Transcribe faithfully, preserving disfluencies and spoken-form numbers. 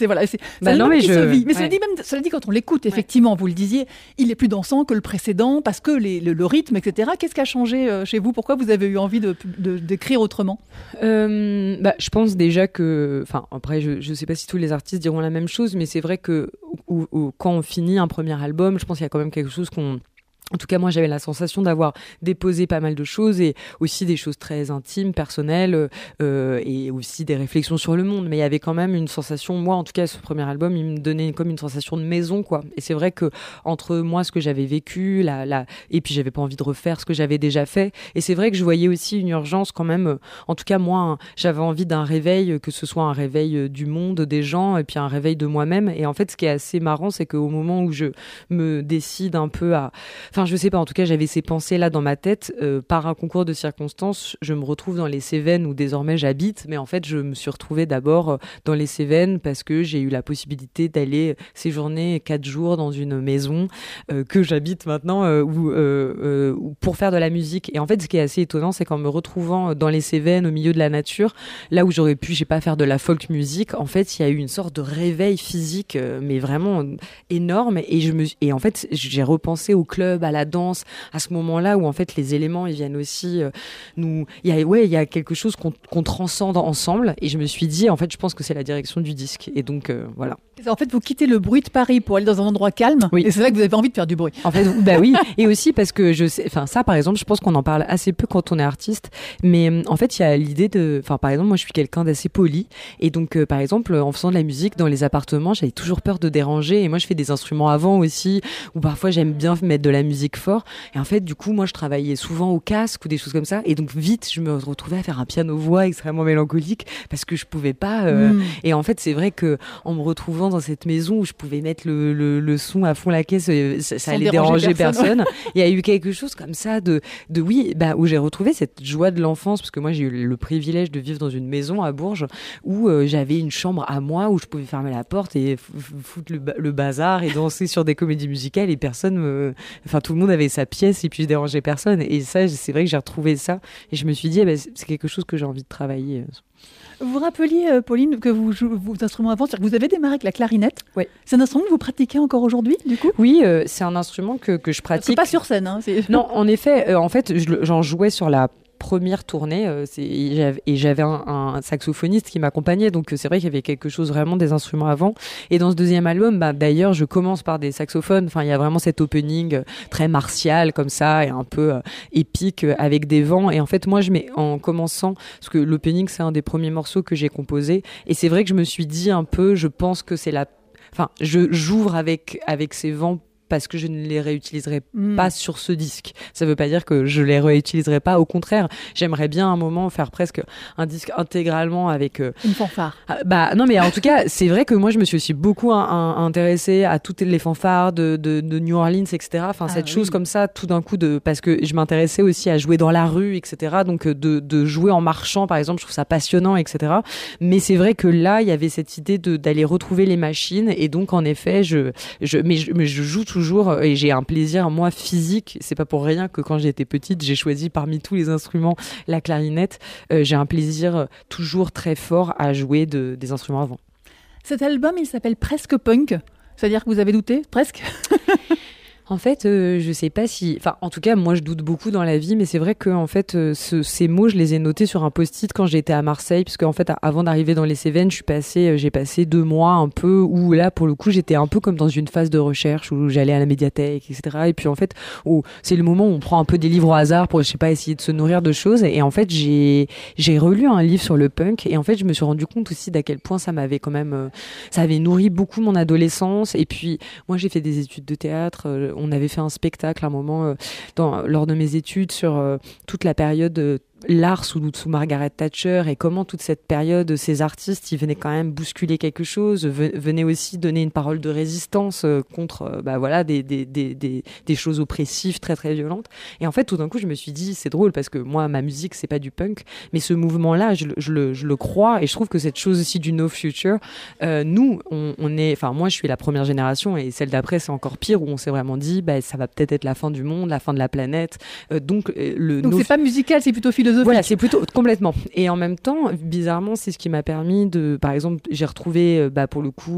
C'est, voilà, c'est, bah c'est non, mais je... se vit. Mais ouais. cela dit, même, cela dit, quand on l'écoute, effectivement, ouais. vous le disiez, il est plus dansant que le précédent parce que les, le, le rythme, et cetera. Qu'est-ce qui a changé euh, chez vous? Pourquoi vous avez eu envie de, de, d'écrire autrement? euh, bah, Je pense déjà que... Enfin, après, je ne sais pas si tous les artistes diront la même chose, mais c'est vrai que ou, ou, quand on finit un premier album, je pense qu'il y a quand même quelque chose qu'on... En tout cas, moi, j'avais la sensation d'avoir déposé pas mal de choses et aussi des choses très intimes, personnelles euh, et aussi des réflexions sur le monde. Mais il y avait quand même une sensation, moi, en tout cas, ce premier album, il me donnait comme une sensation de maison, quoi. Et c'est vrai que entre moi, ce que j'avais vécu, la, la... et puis j'avais pas envie de refaire ce que j'avais déjà fait. Et c'est vrai que je voyais aussi une urgence quand même. En tout cas, moi, un... j'avais envie d'un réveil, que ce soit un réveil du monde, des gens, et puis un réveil de moi-même. Et en fait, ce qui est assez marrant, c'est qu'au moment où je me décide un peu à... Enfin, je sais pas, en tout cas, j'avais ces pensées-là dans ma tête. Euh, par un concours de circonstances, je me retrouve dans les Cévennes où désormais j'habite. Mais en fait, je me suis retrouvée d'abord dans les Cévennes parce que j'ai eu la possibilité d'aller séjourner quatre jours dans une maison euh, que j'habite maintenant euh, où, euh, euh, pour faire de la musique. Et en fait, ce qui est assez étonnant, c'est qu'en me retrouvant dans les Cévennes, au milieu de la nature, là où j'aurais pu, je sais pas, faire de la folk music, en fait, il y a eu une sorte de réveil physique, euh, mais vraiment énorme. Et, je me, et en fait, j'ai repensé au club, à la danse, à ce moment-là où en fait les éléments ils viennent aussi euh, nous, il y a ouais il y a quelque chose qu'on, qu'on transcende ensemble et je me suis dit en fait je pense que c'est la direction du disque et donc euh, voilà. En fait, vous quittez le bruit de Paris pour aller dans un endroit calme, oui. Et c'est là que vous avez envie de faire du bruit. En fait, bah oui, et aussi parce que je sais, enfin ça par exemple, je pense qu'on en parle assez peu quand on est artiste, mais en fait il y a l'idée de, enfin par exemple moi je suis quelqu'un d'assez poli, et donc euh, par exemple en faisant de la musique dans les appartements, j'avais toujours peur de déranger, et moi je fais des instruments avant aussi, ou parfois j'aime bien mettre de la musique fort, et en fait du coup moi je travaillais souvent au casque ou des choses comme ça, et donc vite je me retrouvais à faire un piano-voix extrêmement mélancolique parce que je pouvais pas, euh, mmh. et en fait c'est vrai que en me retrouvant dans cette maison où je pouvais mettre le, le, le son à fond la caisse, ça, ça allait déranger personne. personne. Il y a eu quelque chose comme ça de, de oui, bah, où j'ai retrouvé cette joie de l'enfance, parce que moi j'ai eu le privilège de vivre dans une maison à Bourges où euh, j'avais une chambre à moi où je pouvais fermer la porte et f- foutre le, le bazar et danser sur des comédies musicales et personne me... Enfin, tout le monde avait sa pièce et puis je dérangeais personne. Et ça, c'est vrai que j'ai retrouvé ça et je me suis dit, eh ben, c'est quelque chose que j'ai envie de travailler. Vous vous rappeliez, euh, Pauline, que vous jouez vos instruments avant, c'est-à-dire que vous avez démarré avec la clarinette. Oui. C'est un instrument que vous pratiquez encore aujourd'hui, du coup ? Oui, euh, c'est un instrument que, que je pratique. C'est pas sur scène, hein. C'est... Non, en effet, euh, en fait, je, j'en jouais sur la première tournée euh, c'est, et j'avais, et j'avais un, un saxophoniste qui m'accompagnait, donc euh, c'est vrai qu'il y avait quelque chose vraiment des instruments avant. Et dans ce deuxième album, bah, d'ailleurs, je commence par des saxophones. Enfin, il y a vraiment cet opening euh, très martial comme ça et un peu euh, épique euh, avec des vents. Et en fait, moi, je mets en commençant, parce que l'opening, c'est un des premiers morceaux que j'ai composé. Et c'est vrai que je me suis dit un peu, je pense que c'est la, enfin, je j'ouvre avec avec ces vents parce que je ne les réutiliserai mmh. pas sur ce disque. Ça veut pas dire que je les réutiliserai pas. Au contraire, j'aimerais bien à un moment faire presque un disque intégralement avec... Euh, une fanfare. Ah, bah, non, mais en tout cas, c'est vrai que moi, je me suis aussi beaucoup un, un, intéressée à toutes les fanfares de, de, de New Orleans, et cetera. Enfin, ah, cette oui. chose comme ça, tout d'un coup, de, parce que je m'intéressais aussi à jouer dans la rue, et cetera. Donc, de, de jouer en marchant, par exemple, je trouve ça passionnant, et cetera. Mais c'est vrai que là, il y avait cette idée de, d'aller retrouver les machines. Et donc, en effet, je, je, mais, je, mais je joue toujours et j'ai un plaisir moi physique, c'est pas pour rien que quand j'étais petite j'ai choisi parmi tous les instruments la clarinette. Euh, j'ai un plaisir toujours très fort à jouer de, des instruments avant. Cet album il s'appelle Presque Punk, c'est-à-dire que vous avez douté presque? En fait, euh, je sais pas si... Enfin, en tout cas, moi, je doute beaucoup dans la vie, mais c'est vrai que, en fait, euh, ce, ces mots, je les ai notés sur un post-it quand j'étais à Marseille, parce qu'en fait, à, avant d'arriver dans les Cévennes, je suis passée, euh, j'ai passé deux mois un peu où, là, pour le coup, j'étais un peu comme dans une phase de recherche où j'allais à la médiathèque, et cetera. Et puis, en fait, où, c'est le moment où on prend un peu des livres au hasard pour, je sais pas, essayer de se nourrir de choses. Et en fait, j'ai, j'ai relu un livre sur le punk, et en fait, je me suis rendu compte aussi d'à quel point ça m'avait quand même... Euh, ça avait nourri beaucoup mon adolescence. Et puis, moi, j'ai fait des études de théâtre. Euh, on avait fait un spectacle à un moment euh, dans, lors de mes études sur euh, toute la période euh, l'art sous, sous Margaret Thatcher et comment toute cette période, ces artistes, ils venaient quand même bousculer quelque chose, venaient aussi donner une parole de résistance euh, contre euh, bah, voilà, des, des, des, des, des choses oppressives très très violentes. Et en fait, tout d'un coup, je me suis dit, c'est drôle parce que moi, ma musique, c'est pas du punk, mais ce mouvement-là, je, je, le, je le crois et je trouve que cette chose aussi du no future, euh, nous, on, on est, enfin moi, je suis la première génération et celle d'après, c'est encore pire où on s'est vraiment dit, bah, ça va peut-être être la fin du monde, la fin de la planète. Euh, donc, euh, le donc no... c'est pas musical, c'est plutôt philosophique. Voilà, c'est plutôt complètement. Et en même temps, bizarrement, c'est ce qui m'a permis de, par exemple, j'ai retrouvé, bah, pour le coup,